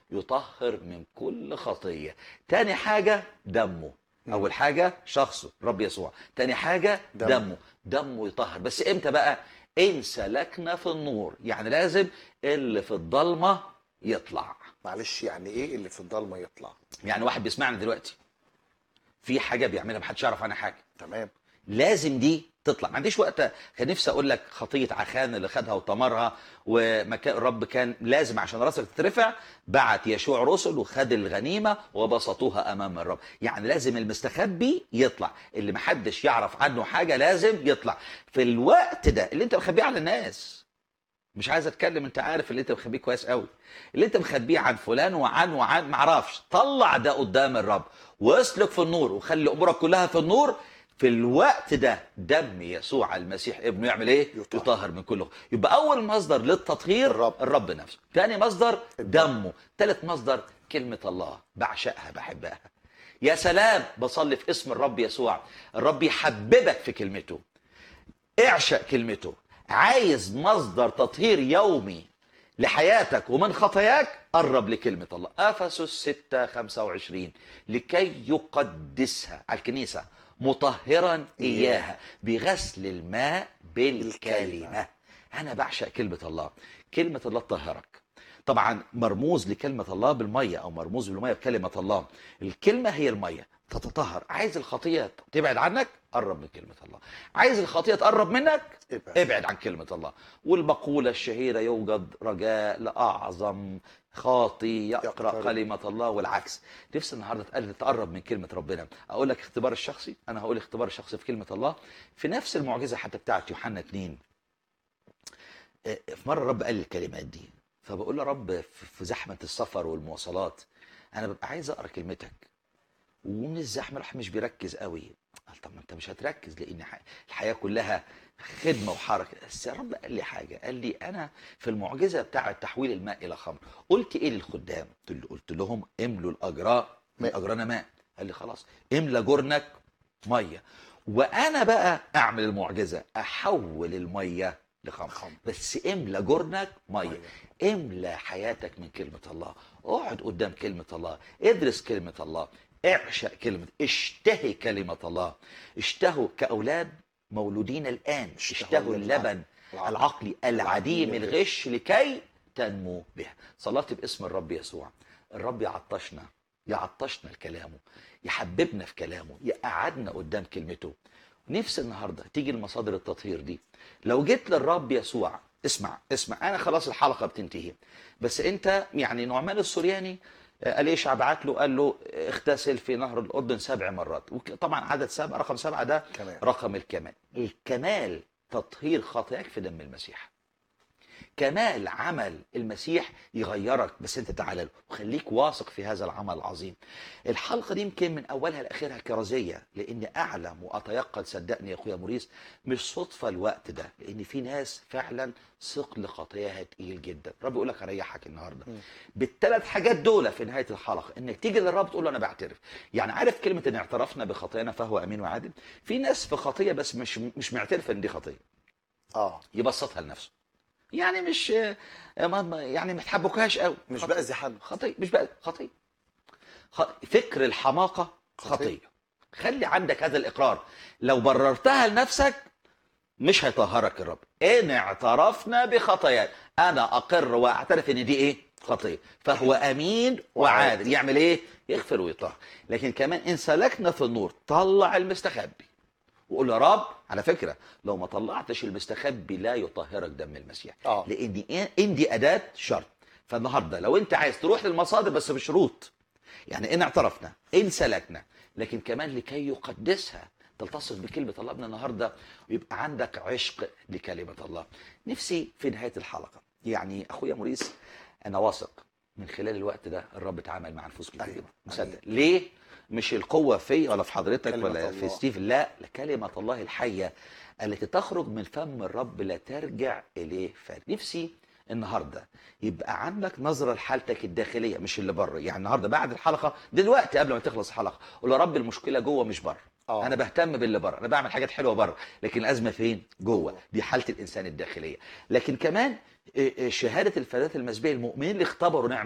يطهر من كل خطية. تاني حاجة دمه. اول حاجة شخصه رب يسوع، تاني حاجة دمه. دمه يطهر. بس امتى بقى؟ ان سلكنا في النور. يعني لازم اللي في الضلمة يطلع. معلش، يعني ايه اللي في الضلمه يطلع؟ يعني واحد بيسمعني دلوقتي في حاجة بيعملها محدش يعرف عنها حاجة، تمام. لازم دي تطلع. ما عنديش وقت، كان نفسي اقول لك خطيه عخان اللي خدها وطمرها، ومكان الرب كان لازم عشان راسك تترفع بعت يشوع رسل وخد الغنيمه وبسطوها امام الرب. يعني لازم المستخبي يطلع، اللي محدش يعرف عنه حاجه لازم يطلع في الوقت ده اللي انت مخبيه على الناس. مش عايز اتكلم، انت عارف اللي انت مخبيه كويس قوي، اللي انت مخبيه عن فلان وعن معرفش. طلع ده قدام الرب واسلك في النور وخلي امورك كلها في النور. في الوقت ده دم يسوع المسيح ابنه يعمل ايه؟ يطهر من كله. يبقى اول مصدر للتطهير الرب نفسه، تاني مصدر دمه، تالت مصدر كلمة الله. بعشقها بحبها. يا سلام، بصلي في اسم الرب يسوع الرب يحببك في كلمته، اعشق كلمته. عايز مصدر تطهير يومي لحياتك ومن خطاياك، قرب لكلمة الله. أفسس 6:25 لكي يقدسها على الكنيسة مطهرا إياها بغسل الماء بالكلمة. أنا بعشق كلمة الله. كلمة الله تطهرك. طبعا مرموز لكلمة الله بالمية، أو مرموز بالمية بكلمة الله. الكلمة هي المية تتطهر. عايز الخطية تبعد عنك، قرب من كلمة الله. عايز الخطية تقرب منك، ابعد عن كلمة الله. والمقولة الشهيرة يوجد رجاء لأعظم خاطي يقرأ كلمة الله، والعكس. نفسي النهاردة تقرب من كلمة ربنا. أقول لك اختبار الشخصي، أنا هقول اختبار الشخصي في كلمة الله في نفس المعجزة حتى بتاعت يوحنا 2. في مرة الرب قال الكلمات دي، فبقول له رب في زحمة السفر والمواصلات أنا ببقى عايز أقرأ كلمتك، ومن الزحمه الواحد مش بيركز قوي. قال طب ما انت مش هتركز لان الحياه كلها خدمه وحركه. بس يا رب قال لي حاجه، قال لي انا في المعجزه بتاعه تحويل الماء الى خمر قلت ايه للخدام؟ قلت لهم املوا الاجراء من اجرانا ماء. قال لي خلاص املى جرنك ميه، وانا بقى اعمل المعجزه احول الميه لخمر. بس املى جرنك ميه. املى حياتك من كلمه الله. اقعد قدام كلمه الله، ادرس كلمه الله، اعشق كلمة، اشتهي كلمة الله. اشتهوا كأولاد مولودين الآن، اشتهوا اللبن العقلي العديم الغش لكي تنمو به. صلاتي باسم الرب يسوع الرب يعطشنا لكلامه، يحببنا في كلامه، يقعدنا قدام كلمته. نفس النهارده تيجي المصادر التطهير دي. لو جيت للرب يسوع، اسمع انا خلاص الحلقه بتنتهي، بس انت يعني نعمان السورياني اليشع بعت له قال له اغتسل في نهر الاردن 7 مرات. طبعا عدد 7، رقم 7 ده رقم الكمال. الكمال تطهير خطاياك في دم المسيح. كمال عمل المسيح يغيرك، بس انت تعالى له وخليك واثق في هذا العمل العظيم. الحلقه دي يمكن من اولها لاخرها كرزيه، لاني اعلم واتيقن، صدقني يا اخويا موريس، مش صدفه الوقت ده، لان في ناس فعلا ثقل خطاياها تقيل جدا. الرب يقول لك هريحك النهارده بالثلاث حاجات دول في نهايه الحلقه، انك تيجي للرب تقول له انا بعترف. يعني عارف كلمه ان اعترفنا بخطايانا فهو امين وعادل؟ في ناس في خطيه بس مش معترفه ان دي خطيه، يبسطها لنفسه، يعني مش يعني ما تحبكهاش قوي، مش باذي حد، خطيه، مش بقى خطيه. فكر الحماقه خطيه. خلي عندك هذا الاقرار. لو بررتها لنفسك مش هيطهرك الرب. ان اعترفنا بخطايانا، انا اقر واعترف ان دي ايه؟ خطيه، فهو امين وعادل. يعمل ايه؟ يغفر ويطهر. لكن كمان ان سلكنا في النور، طلع المستخبي وقول يا رب على فكره لو ما طلعتش المستخبي لا يطهرك دم المسيح. لان دي اداه شرط. فالنهارده لو انت عايز تروح للمصادر بس بشروط، يعني ان اعترفنا، ان سلكنا، لكن كمان لكي يقدسها، تلتصق بكلمه الله من النهارده ويبقى عندك عشق لكلمه الله. نفسي في نهايه الحلقه، يعني اخويا موريس انا واثق من خلال الوقت ده الرب اتعامل مع نفوس كتير جدا. مصدق ليه؟ مش القوه في ولا في حضرتك ولا في ستيف، لا، كلمه الله الحيه التي تخرج من فم الرب لا ترجع اليه فارغ. نفسي النهارده يبقى عندك نظره لحالتك الداخليه مش اللي بره. يعني النهارده بعد الحلقه دلوقتي قبل ما تخلص الحلقه قول يا رب المشكله جوه مش بره. انا بهتم باللي بره، انا بعمل حاجات حلوه بره، لكن الازمه فين؟ جوه. دي حاله الانسان الداخليه. لكن كمان شهاده الفتاه المسبيه المؤمنين اللي اختبروا نعمه